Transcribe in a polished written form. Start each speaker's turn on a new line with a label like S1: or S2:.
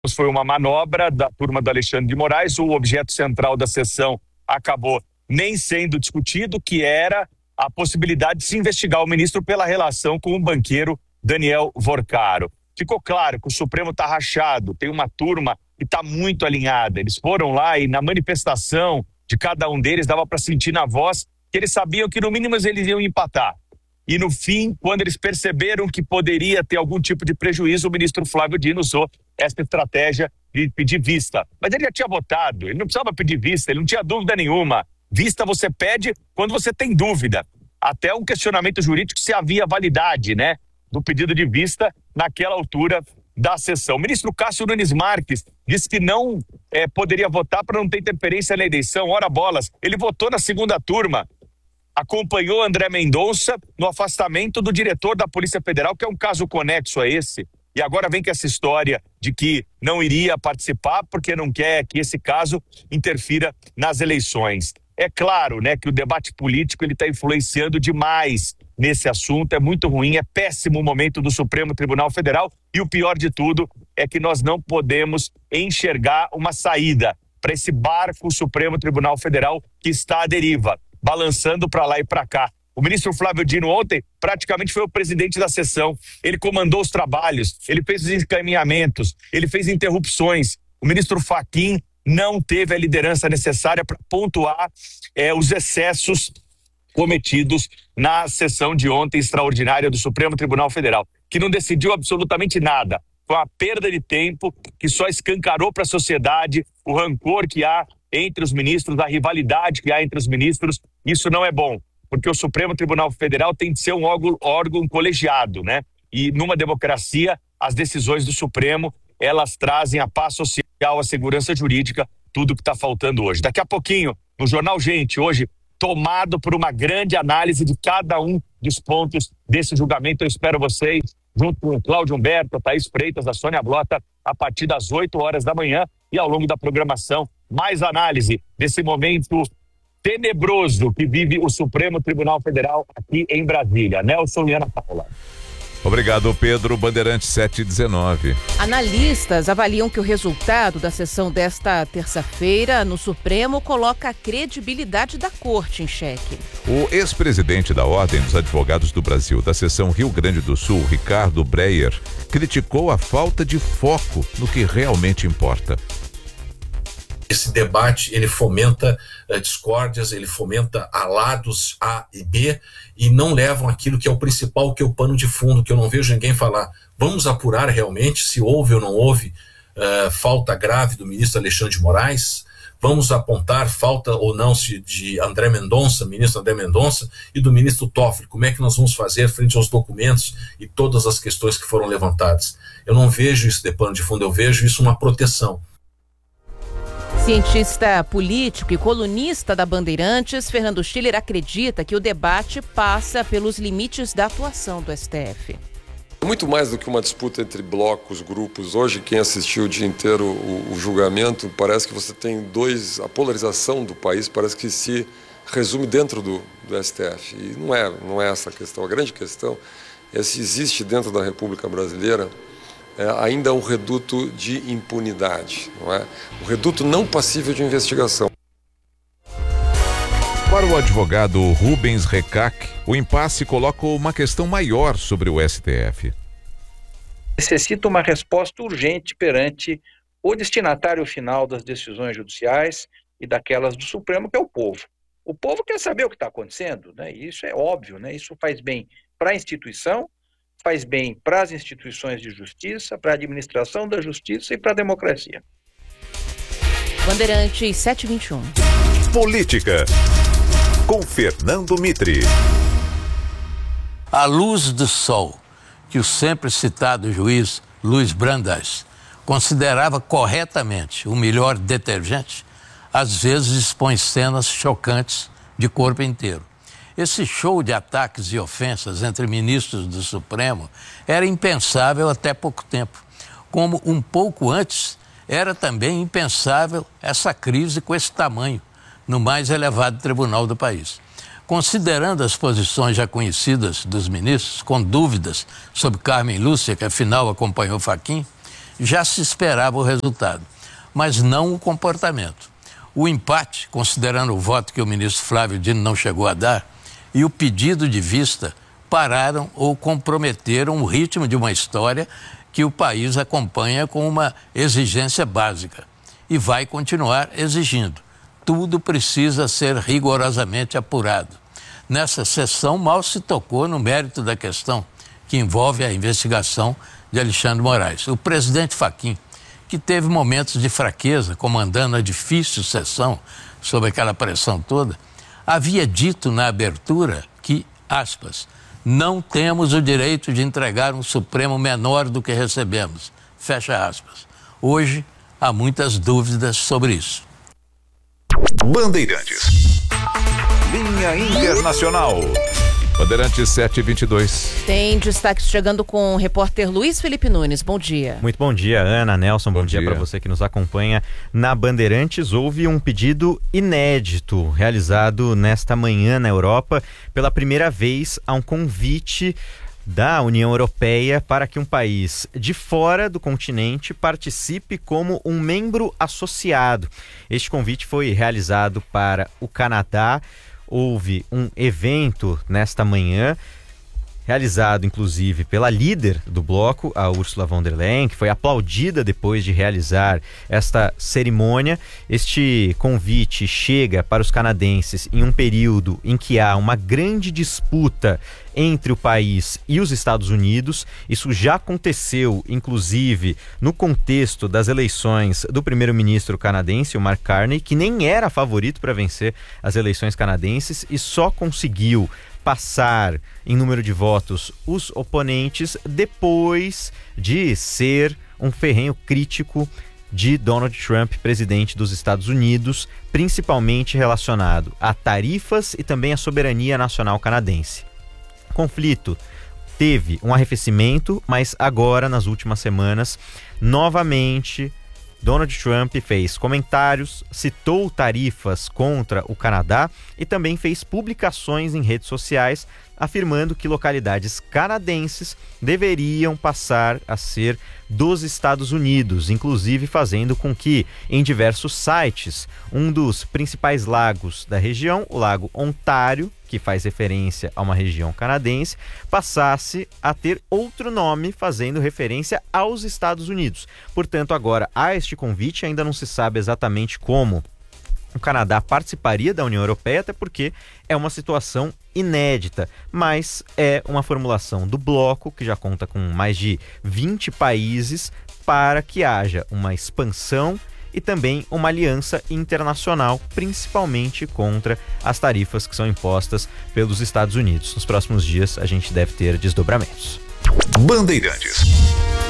S1: foi uma manobra da turma do Alexandre de Moraes. O objeto central da sessão acabou nem sendo discutido, que era a possibilidade de se investigar o ministro pela relação com o banqueiro Daniel Vorcaro. Ficou claro que o Supremo está rachado, tem uma turma que está muito alinhada. Eles foram lá e na manifestação de cada um deles dava para sentir na voz que eles sabiam que no mínimo eles iam empatar. E no fim, quando eles perceberam que poderia ter algum tipo de prejuízo, o ministro Flávio Dino usou essa estratégia de pedir vista. Mas ele já tinha votado, ele não precisava pedir vista, ele não tinha dúvida nenhuma. Vista você pede quando você tem dúvida. Até um questionamento jurídico se havia validade, né, do pedido de vista naquela altura da sessão. O ministro Cássio Nunes Marques disse que não poderia votar para não ter interferência na eleição. Ora bolas, ele votou na segunda turma, acompanhou André Mendonça no afastamento do diretor da Polícia Federal, que é um caso conexo a esse, e agora vem com essa história de que não iria participar porque não quer que esse caso interfira nas eleições. É claro, né, que o debate político ele está influenciando demais nesse assunto, é muito ruim, é péssimo o momento do Supremo Tribunal Federal e o pior de tudo é que nós não podemos enxergar uma saída para esse barco Supremo Tribunal Federal que está à deriva, balançando para lá e para cá. O ministro Flávio Dino ontem praticamente foi o presidente da sessão, ele comandou os trabalhos, ele fez os encaminhamentos, ele fez interrupções. O ministro Fachin não teve a liderança necessária para pontuar os excessos cometidos na sessão de ontem extraordinária do Supremo Tribunal Federal, que não decidiu absolutamente nada. Foi uma perda de tempo que só escancarou para a sociedade o rancor que há entre os ministros, a rivalidade que há entre os ministros. Isso não é bom, porque o Supremo Tribunal Federal tem de ser um órgão colegiado, né? E numa democracia, as decisões do Supremo, elas trazem a paz social, a segurança jurídica, tudo que está faltando hoje. Daqui a pouquinho, no Jornal Gente, hoje, tomado por uma grande análise de cada um dos pontos desse julgamento. Eu espero vocês, junto com o Cláudio Humberto, a Thaís Freitas, a Sônia Blota, a partir das 8 horas da manhã e ao longo da programação, mais análise desse momento tenebroso que vive o Supremo Tribunal Federal aqui em Brasília. Nelson e Ana Paula.
S2: Obrigado, Pedro. Bandeirante 719.
S3: Analistas avaliam que o resultado da sessão desta terça-feira no Supremo coloca a credibilidade da Corte em xeque.
S2: O ex-presidente da Ordem dos Advogados do Brasil, da seção Rio Grande do Sul, Ricardo Breyer, criticou a falta de foco no que realmente importa.
S4: Esse debate, ele fomenta discórdias, ele fomenta lados A e B e não levam aquilo que é o principal, que é o pano de fundo, que eu não vejo ninguém falar. Vamos apurar realmente se houve ou não houve falta grave do ministro Alexandre de Moraes? Vamos apontar falta ou não de André Mendonça, ministro André Mendonça, e do ministro Toffoli. Como é que nós vamos fazer frente aos documentos e todas as questões que foram levantadas? Eu não vejo isso de pano de fundo, eu vejo isso uma proteção.
S3: Cientista político e colunista da Bandeirantes, Fernando Schiller acredita que o debate passa pelos limites da atuação do STF.
S5: Muito mais do que uma disputa entre blocos, grupos. Hoje, quem assistiu o dia inteiro o julgamento, parece que você tem a polarização do país parece que se resume dentro do STF. E não é essa a questão. A grande questão é se existe dentro da República Brasileira ainda um reduto de impunidade, não é? Um reduto não passível de investigação.
S2: Para o advogado Rubens Recac, o impasse coloca uma questão maior sobre o STF.
S6: Necessita uma resposta urgente perante o destinatário final das decisões judiciais e daquelas do Supremo, que é o povo. O povo quer saber o que está acontecendo, né? Isso é óbvio, né? Isso faz bem para a instituição, faz bem para as instituições de justiça, para a administração da justiça e para a democracia.
S3: Bandeirantes 721.
S2: Política, com Fernando Mitre.
S7: À luz do sol, que o sempre citado juiz Luiz Brandeis considerava corretamente o melhor detergente, às vezes expõe cenas chocantes de corpo inteiro. Esse show de ataques e ofensas entre ministros do Supremo era impensável até pouco tempo. Como um pouco antes, era também impensável essa crise com esse tamanho no mais elevado tribunal do país. Considerando as posições já conhecidas dos ministros, com dúvidas sobre Carmen Lúcia, que afinal acompanhou Fachin, já se esperava o resultado, mas não o comportamento. O empate, considerando o voto que o ministro Flávio Dino não chegou a dar, e o pedido de vista pararam ou comprometeram o ritmo de uma história que o país acompanha com uma exigência básica e vai continuar exigindo. Tudo precisa ser rigorosamente apurado. Nessa sessão, mal se tocou no mérito da questão que envolve a investigação de Alexandre de Moraes. O presidente Fachin, que teve momentos de fraqueza comandando a difícil sessão sob aquela pressão toda, havia dito na abertura que, aspas, não temos o direito de entregar um Supremo menor do que recebemos, fecha aspas. Hoje, há muitas dúvidas sobre isso.
S2: Bandeirantes. Linha Internacional. Bandeirantes 722.
S3: Tem destaques chegando com o repórter Luiz Felipe Nunes. Bom dia.
S8: Muito bom dia, Ana, Nelson. Bom dia para você que nos acompanha na Bandeirantes. Houve um pedido inédito realizado nesta manhã na Europa. Pela primeira vez, há um convite da União Europeia para que um país de fora do continente participe como um membro associado. Este convite foi realizado para o Canadá. Houve um evento nesta manhã, realizado inclusive pela líder do bloco, a Ursula von der Leyen, que foi aplaudida depois de realizar esta cerimônia. Este convite chega para os canadenses em um período em que há uma grande disputa entre o país e os Estados Unidos. Isso já aconteceu, inclusive, no contexto das eleições do primeiro-ministro canadense, o Mark Carney, que nem era favorito para vencer as eleições canadenses e só conseguiu passar em número de votos os oponentes depois de ser um ferrenho crítico de Donald Trump, presidente dos Estados Unidos, principalmente relacionado a tarifas e também à soberania nacional canadense. O conflito teve um arrefecimento, mas agora, nas últimas semanas, novamente Donald Trump fez comentários, citou tarifas contra o Canadá e também fez publicações em redes sociais afirmando que localidades canadenses deveriam passar a ser dos Estados Unidos, inclusive fazendo com que, em diversos sites, um dos principais lagos da região, o Lago Ontário, que faz referência a uma região canadense, passasse a ter outro nome, fazendo referência aos Estados Unidos. Portanto, agora há este convite, ainda não se sabe exatamente como o Canadá participaria da União Europeia, até porque é uma situação inédita, mas é uma formulação do bloco, que já conta com mais de 20 países, para que haja uma expansão e também uma aliança internacional, principalmente contra as tarifas que são impostas pelos Estados Unidos. Nos próximos dias a gente deve ter desdobramentos.
S2: Bandeirantes.